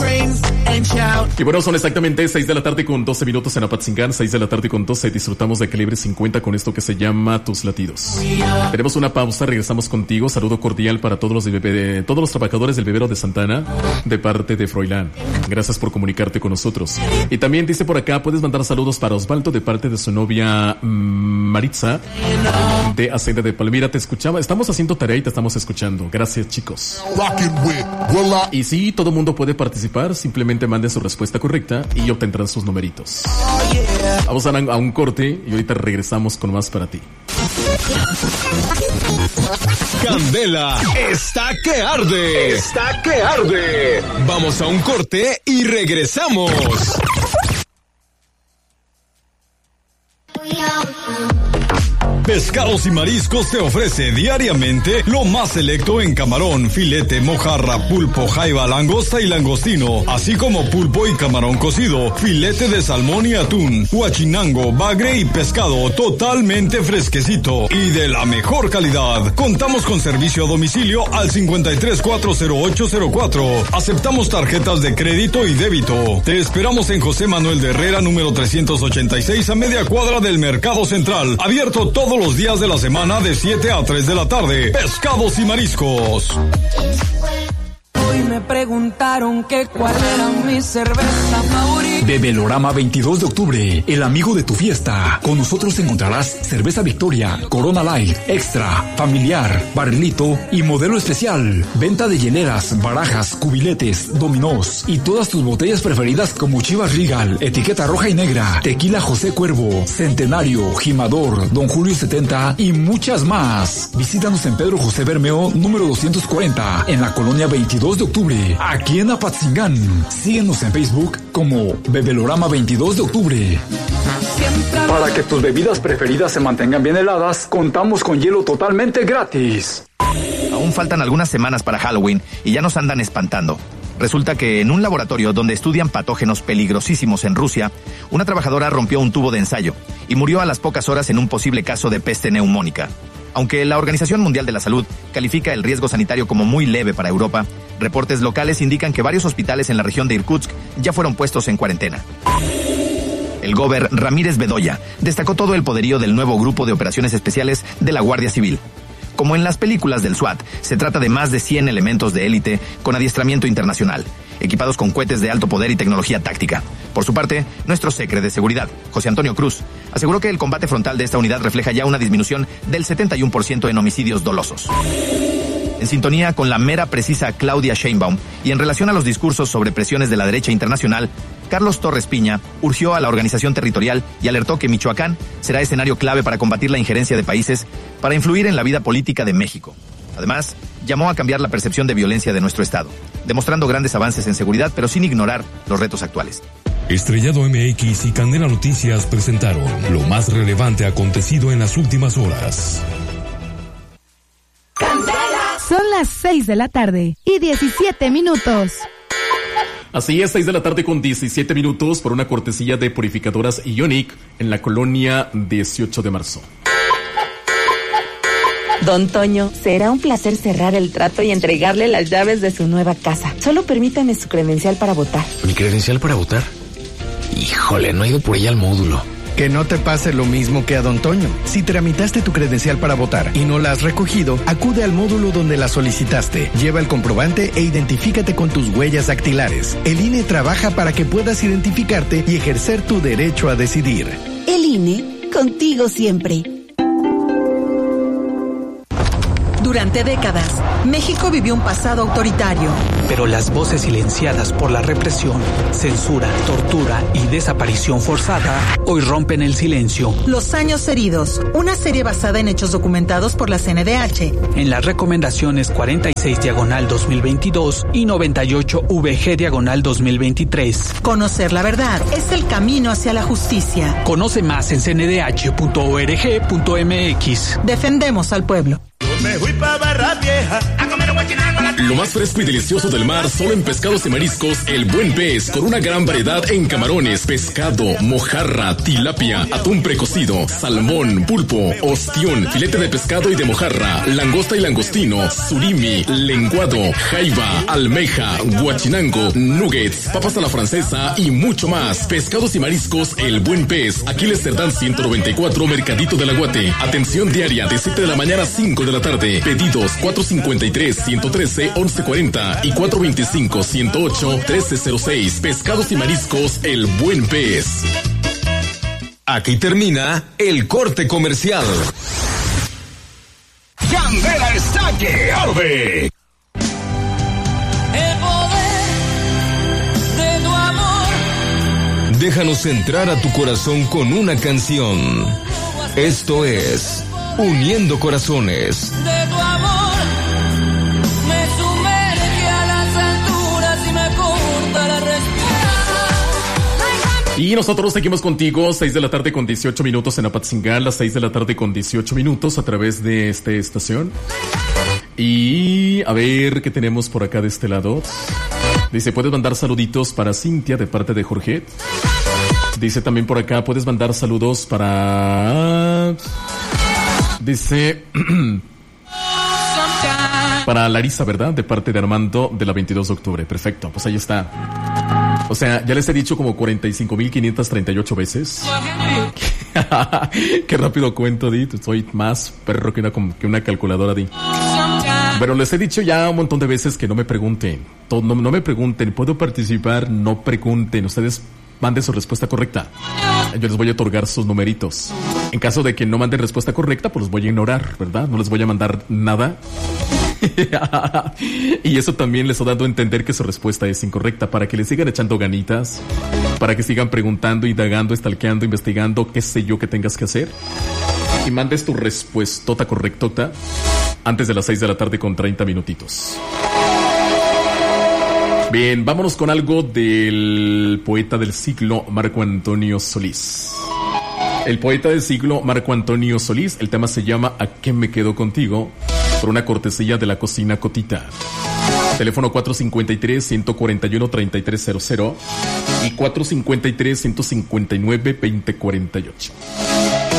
Y bueno, son exactamente 6 de la tarde con 12 minutos en Apatzingán, 6 de la tarde con 12. Disfrutamos de Calibre 50 con esto que se llama Tus Latidos. Tenemos una pausa, regresamos contigo. Saludo cordial para todos los trabajadores del vivero de Santana, de parte de Froilán. Gracias por comunicarte con nosotros. Y también dice por acá, puedes mandar saludos para Osvaldo de parte de su novia Maritza, de Hacienda de Palmira. Te escuchaba, estamos haciendo tarea y te estamos escuchando. Gracias, chicos. Y sí, todo mundo puede participar, simplemente mande su respuesta correcta y obtendrán sus numeritos. Vamos a un corte y ahorita regresamos con más para ti. Candela está que arde. Está que arde. Vamos a un corte y regresamos. Pescados y Mariscos te ofrece diariamente lo más selecto en camarón, filete, mojarra, pulpo, jaiba, langosta y langostino, así como pulpo y camarón cocido, filete de salmón y atún, huachinango, bagre y pescado totalmente fresquecito y de la mejor calidad. Contamos con servicio a domicilio al 5340804. Aceptamos tarjetas de crédito y débito. Te esperamos en José Manuel de Herrera, número 386, a media cuadra del Mercado Central. Abierto todos los días de la semana de 7 a 3 de la tarde. Pescados y Mariscos. Hoy me preguntaron que cuál era mi cerveza favorita. Bebelorama 22 de octubre, el amigo de tu fiesta. Con nosotros encontrarás cerveza Victoria, Corona Light, Extra, Familiar, Barrilito y Modelo Especial. Venta de hieleras, barajas, cubiletes, dominós y todas tus botellas preferidas como Chivas Regal, Etiqueta Roja y Negra, Tequila José Cuervo, Centenario, Jimador, Don Julio 70 y muchas más. Visítanos en Pedro José Bermeo, número 240, en la colonia 22 de octubre, aquí en Apatzingán. Síguenos en Facebook como Bebelorama 22 de octubre. Para que tus bebidas preferidas se mantengan bien heladas, contamos con hielo totalmente gratis. Aún faltan algunas semanas para Halloween y ya nos andan espantando. Resulta que en un laboratorio donde estudian patógenos peligrosísimos en Rusia, una trabajadora rompió un tubo de ensayo y murió a las pocas horas en un posible caso de peste neumónica. Aunque la Organización Mundial de la Salud califica el riesgo sanitario como muy leve para Europa, reportes locales indican que varios hospitales en la región de Irkutsk ya fueron puestos en cuarentena. El gober Ramírez Bedoya destacó todo el poderío del nuevo grupo de operaciones especiales de la Guardia Civil. Como en las películas del SWAT, se trata de más de 100 elementos de élite con adiestramiento internacional, equipados con cohetes de alto poder y tecnología táctica. Por su parte, nuestro secre de seguridad, José Antonio Cruz, aseguró que el combate frontal de esta unidad refleja ya una disminución del 71% en homicidios dolosos. En sintonía con la mera precisa Claudia Sheinbaum y en relación a los discursos sobre presiones de la derecha internacional, Carlos Torres Piña urgió a la organización territorial y alertó que Michoacán será escenario clave para combatir la injerencia de países para influir en la vida política de México. Además, llamó a cambiar la percepción de violencia de nuestro estado, demostrando grandes avances en seguridad, pero sin ignorar los retos actuales. Estrellado MX y Candela Noticias presentaron lo más relevante acontecido en las últimas horas. Son las 6 de la tarde y 17 minutos. Así es, 6 de la tarde con 17 minutos por una cortesía de Purificadoras Ionic en la colonia 18 de marzo. Don Toño, será un placer cerrar el trato y entregarle las llaves de su nueva casa. Solo permítame su credencial para votar. ¿Mi credencial para votar? Híjole, no he ido por ella al módulo. Que no te pase lo mismo que a Don Toño. Si tramitaste tu credencial para votar y no la has recogido, acude al módulo donde la solicitaste. Lleva el comprobante e identifícate con tus huellas dactilares. El INE trabaja para que puedas identificarte y ejercer tu derecho a decidir. El INE, contigo siempre. Durante décadas, México vivió un pasado autoritario. Pero las voces silenciadas por la represión, censura, tortura y desaparición forzada hoy rompen el silencio. Los años heridos, una serie basada en hechos documentados por la CNDH. En las recomendaciones 46/2022 y 98/VG/2023. Conocer la verdad es el camino hacia la justicia. Conoce más en cndh.org.mx. Defendemos al pueblo. Me fui pa' Barra Vieja a comer Lo más fresco y delicioso del mar, solo en Pescados y Mariscos El Buen Pez, con una gran variedad en camarones, pescado, mojarra, tilapia, atún precocido, salmón, pulpo, ostión, filete de pescado y de mojarra, langosta y langostino, surimi, lenguado, jaiba, almeja, guachinango, nuggets, papas a la francesa y mucho más. Pescados y Mariscos El Buen Pez, Aquiles Cerdán 194, Mercadito del Aguate. Atención diaria de 7 de la mañana a 5 de la tarde. Pedidos 453-113-1140 y 425-108-1306. Pescados y Mariscos El Buen Pez. Aquí termina el corte comercial. Candela está que arde. El poder de tu amor. Déjanos entrar a tu corazón con una canción. Esto es Uniendo Corazones. De tu amor me sumerge a las alturas y me corta la respiración. Y nosotros seguimos contigo, 6 de la tarde con 18 minutos en Apatzingán, las 6 de la tarde con 18 minutos a través de esta estación. Y a ver qué tenemos por acá de este lado. Dice, ¿puedes mandar saluditos para Cintia de parte de Jorge? Dice también por acá, ¿puedes mandar saludos para... Dice... para Larisa, ¿verdad? De parte de Armando de la 22 de octubre. Perfecto, pues ahí está. O sea, ya les he dicho como 45,538 veces. Qué rápido cuento, Di. Soy más perro que una calculadora, Di. Pero les he dicho ya un montón de veces que no me pregunten. No me pregunten, ¿puedo participar? No pregunten. Ustedes manden su respuesta correcta. Yo les voy a otorgar sus numeritos. En caso de que no manden respuesta correcta, pues los voy a ignorar, ¿verdad? No les voy a mandar nada. Y eso también les ha dado a entender que su respuesta es incorrecta, para que le sigan echando ganitas, para que sigan preguntando, indagando, stalkeando, investigando, qué sé yo que tengas que hacer. Y mandes tu respuestota correctota antes de las 6 de la tarde con 30 minutitos. Bien, vámonos con algo del poeta del siglo Marco Antonio Solís. El poeta del siglo Marco Antonio Solís, el tema se llama ¿A qué me quedo contigo? Por una cortesía de la cocina Cotita. Teléfono 453-141-3300 y 453-159-2048.